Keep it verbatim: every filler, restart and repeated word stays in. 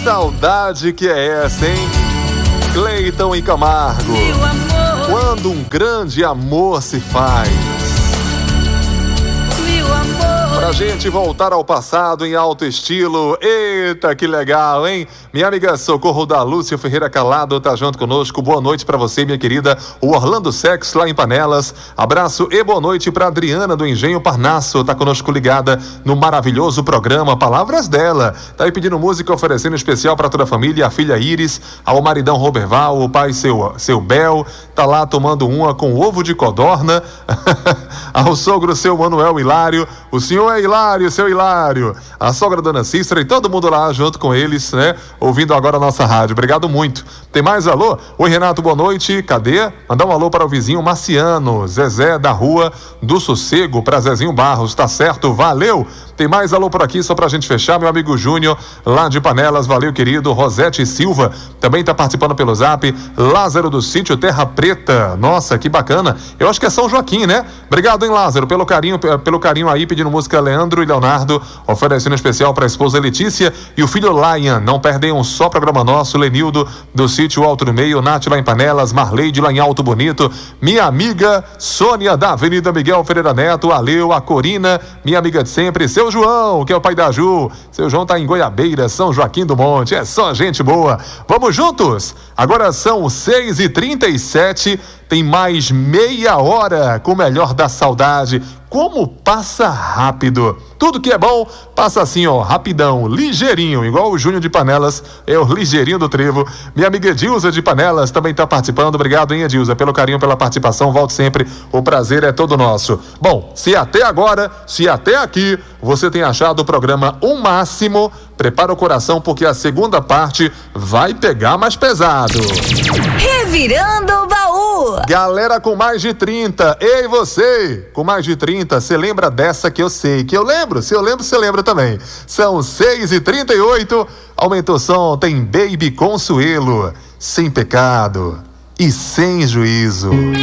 saudade que é essa, hein? Cleiton e Camargo. Quando um grande amor se faz. Pra gente voltar ao passado em alto estilo. Eita, que legal, hein? Minha amiga Socorro da Lúcia Ferreira Calado tá junto conosco. Boa noite pra você, minha querida. O Orlando Sex lá em Panelas. Abraço e boa noite pra Adriana do Engenho Parnasso. Tá conosco ligada no maravilhoso programa Palavras dela. Tá aí pedindo música, oferecendo especial pra toda a família. A filha Iris, ao maridão Roberval, o pai seu, seu Bel. Tá lá tomando uma com ovo de codorna. Ao sogro seu Manuel Hilário. O senhor é Hilário, seu Hilário, a sogra Dona Cícera e todo mundo lá junto com eles, né? Ouvindo agora a nossa rádio. Obrigado muito. Tem mais alô? Oi, Renato, boa noite. Cadê? Mandar um alô para o vizinho Marciano, Zezé da Rua do Sossego, para Zezinho Barros, tá certo? Valeu! Tem mais alô por aqui, só pra gente fechar, meu amigo Júnior, lá de Panelas, valeu, querido. Rosete Silva, também tá participando pelo zap. Lázaro do Sítio Terra Preta, nossa, que bacana. Eu acho que é São Joaquim, né? Obrigado, hein, Lázaro, pelo carinho, pelo carinho aí, pedindo música Leandro e Leonardo, oferecendo especial pra esposa Letícia e o filho Lion. Não perdem um só programa nosso. Lenildo do Sítio Alto do Meio, Nath lá em Panelas, Marleide lá em Alto Bonito, minha amiga Sônia da Avenida Miguel Ferreira Neto, a Leu, a Corina, minha amiga de sempre, seu João, que é o pai da Ju. Seu João tá em Goiabeira, São Joaquim do Monte. É só gente boa. Vamos juntos? Agora são seis e trinta e sete. Tem mais meia hora com o melhor da saudade. Como passa rápido. Tudo que é bom passa assim, ó, rapidão, ligeirinho, igual o Júnior de Panelas, é o ligeirinho do trevo. Minha amiga Edilza de Panelas também tá participando. Obrigado, hein, Edilza, pelo carinho, pela participação. Volte sempre, o prazer é todo nosso. Bom, se até agora, se até aqui você tem achado o programa um máximo, prepara o coração porque a segunda parte vai pegar mais pesado. Revirando o baú. Galera com mais de trinta, ei você, com mais de trinta, você lembra dessa que eu sei, que eu lembro, se eu lembro, você lembra também. São seis e trinta e oito, aumentou o som, tem Baby Consuelo, sem pecado e sem juízo.